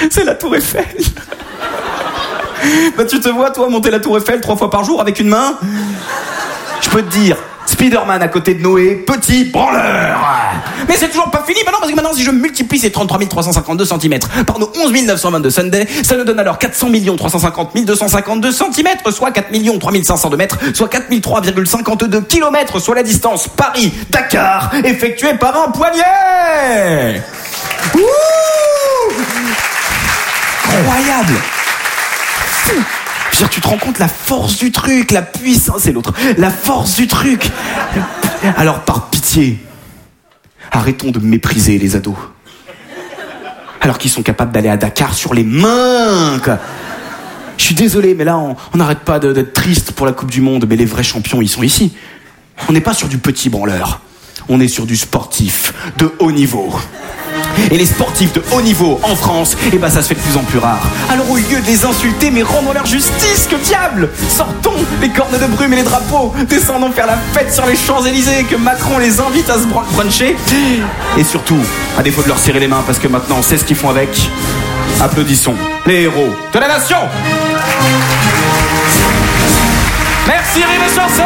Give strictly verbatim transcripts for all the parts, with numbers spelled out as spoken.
C'est la Tour Eiffel. Bah tu te vois, toi, monter la Tour Eiffel trois fois par jour avec une main? Je peux te dire, Spider-Man à côté de Noé, petit branleur. Mais c'est toujours pas fini, bah non, parce que maintenant si je multiplie ces trente-trois mille trois cent cinquante-deux centimètres par nos onze mille neuf cent vingt-deux Sunday, ça nous donne alors quatre cents millions trois cent cinquante mille deux cent cinquante-deux centimètres, soit quatre millions trois mille cinq cent deux mètres, soit quatre mille trois virgule cinquante-deux kilomètres, soit la distance Paris-Dakar effectuée par un poignet. Ouh, incroyable. Pierre, tu te rends compte la force du truc, la puissance, c'est l'autre, la force du truc. Alors par pitié, arrêtons de mépriser les ados. Alors qu'ils sont capables d'aller à Dakar sur les mains, quoi. Je suis désolé, mais là, on n'arrête pas de, d'être triste pour la Coupe du Monde, mais les vrais champions, ils sont ici. On n'est pas sur du petit branleur, on est sur du sportif de haut niveau. Et les sportifs de haut niveau en France, eh ben ça se fait de plus en plus rare. Alors au lieu de les insulter, mais rendons leur justice, que diable! Sortons les cornes de brume et les drapeaux, descendons faire la fête sur les Champs-Élysées, que Macron les invite à se bruncher. Et surtout, à défaut de leur serrer les mains, parce que maintenant on sait ce qu'ils font avec, applaudissons les héros de la nation. Merci Rire et Chanson.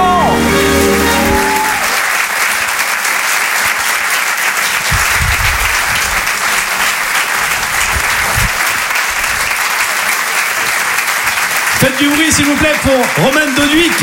Faites du bruit s'il vous plaît pour Romane Doduic.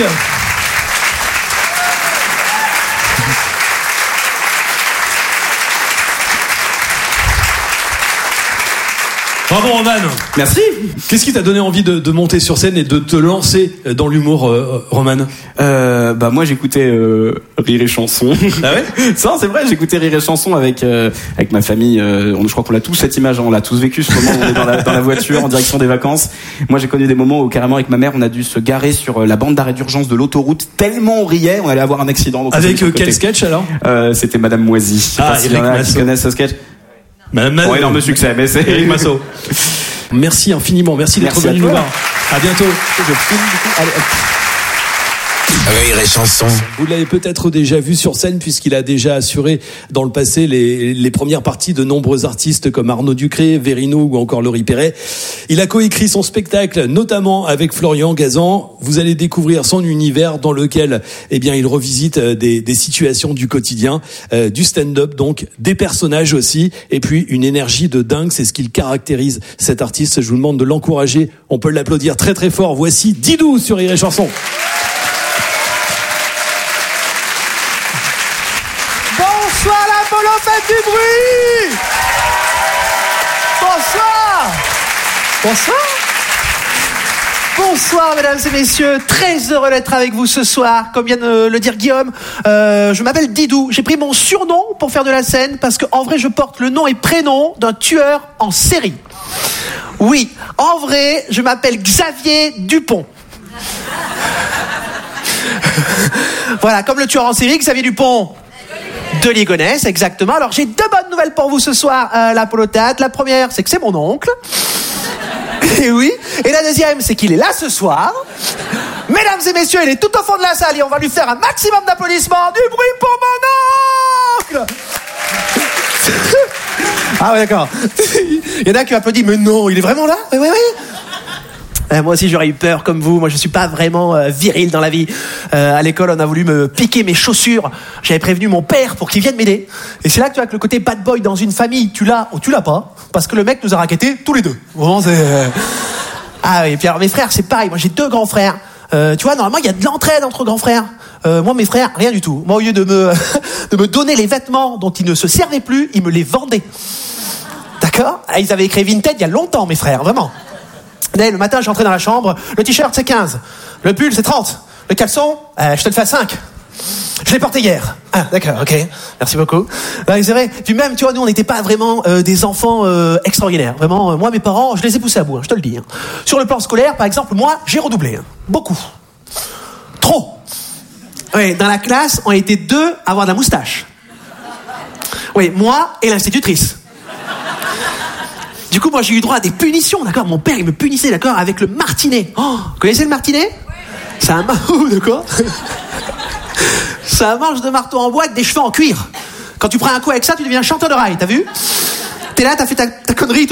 Bravo Romane. Merci. Qu'est-ce qui t'a donné envie de, de monter sur scène et de te lancer dans l'humour, euh, Romane? euh, Bah moi j'écoutais euh, Rire et Chanson. Ah ouais? Ça c'est vrai, j'écoutais Rire et Chanson avec euh, avec ma famille. Euh, on, je crois qu'on l'a tous cette image, hein, on l'a tous vécu ce moment où on est dans la, dans la voiture en direction des vacances. Moi j'ai connu des moments où carrément avec ma mère on a dû se garer sur la bande d'arrêt d'urgence de l'autoroute tellement on riait, on allait avoir un accident. Donc avec euh, quel sketch alors? euh, C'était Madame Moisy. Je sais ah, pas s'il y en a qui connaissent ce sketch. Madame Bon, énorme succès, mais c'est Eric Massot. Merci infiniment, merci d'être Merci venu nous voir. À bientôt. Je filme, du coup. Allez, hop. Rire et Chanson. Vous l'avez peut-être déjà vu sur scène puisqu'il a déjà assuré dans le passé les, les premières parties de nombreux artistes comme Arnaud Ducré, Verino ou encore Laurie Perret. Il a coécrit son spectacle notamment avec Florian Gazan. Vous allez découvrir son univers dans lequel eh bien, il revisite des, des situations du quotidien, euh, du stand-up donc, des personnages aussi et puis une énergie de dingue. C'est ce qui caractérise cet artiste. Je vous demande de l'encourager. On peut l'applaudir très très fort. Voici Didou sur Rire et Chanson. Bonsoir l'Apollo, faites du bruit. Bonsoir. Bonsoir. Bonsoir mesdames et messieurs, très heureux d'être avec vous ce soir. Comme vient de le dire Guillaume, euh, je m'appelle Didou. J'ai pris mon surnom pour faire de la scène parce qu'en vrai je porte le nom et prénom d'un tueur en série. Oui, en vrai je m'appelle Xavier Dupont. Voilà, comme le tueur en série, Xavier Dupont de Ligonnès, exactement. Alors j'ai deux bonnes nouvelles pour vous ce soir à l'Apollo Théâtre. La première, c'est que c'est mon oncle. Et oui. Et la deuxième, c'est qu'il est là ce soir. Mesdames et messieurs, il est tout au fond de la salle et on va lui faire un maximum d'applaudissements. Du bruit pour mon oncle. Ah ouais, d'accord. Il y en a qui applaudissent, mais non, il est vraiment là? Oui, oui, oui. Euh, moi aussi j'aurais eu peur comme vous. Moi je suis pas vraiment euh, viril dans la vie. Euh, à l'école on a voulu me piquer mes chaussures. J'avais prévenu mon père pour qu'il vienne m'aider. Et c'est là que tu vois que le côté bad boy dans une famille, tu l'as ou tu l'as pas. Parce que le mec nous a raquettés tous les deux. Vraiment c'est... Euh... Ah oui, et puis alors mes frères c'est pareil. Moi j'ai deux grands frères. Euh, tu vois, normalement il y a de l'entraide entre grands frères. Euh, moi mes frères, rien du tout. Moi au lieu de me, de me donner les vêtements dont ils ne se servaient plus, ils me les vendaient. D'accord? Ah, ils avaient écrit Vinted il y a longtemps mes frères, vraiment. Le matin, j'entrais dans la chambre. Le t-shirt, c'est quinze. Le pull, c'est trente. Le caleçon, euh, je te le fais à cinq. Je l'ai porté hier. Ah, d'accord, ok. Merci beaucoup. Ben, c'est vrai. Puis même, tu vois, nous, on n'était pas vraiment euh, des enfants euh, extraordinaires. Vraiment, euh, moi, mes parents, je les ai poussés à bout, hein, je te le dis. Hein. Sur le plan scolaire, par exemple, moi, j'ai redoublé. Hein. Beaucoup. Trop. Oui, dans la classe, on était deux à avoir de la moustache. Oui, moi et l'institutrice. Du coup, moi, j'ai eu droit à des punitions, d'accord? Mon père, il me punissait, d'accord, avec le martinet. Oh, vous connaissez le martinet? Ouais. C'est un marteau, d'accord? C'est un manche de marteau en bois avec des cheveux en cuir. Quand tu prends un coup avec ça, tu deviens chanteur de rail, t'as vu? T'es là, t'as fait ta, ta connerie, tout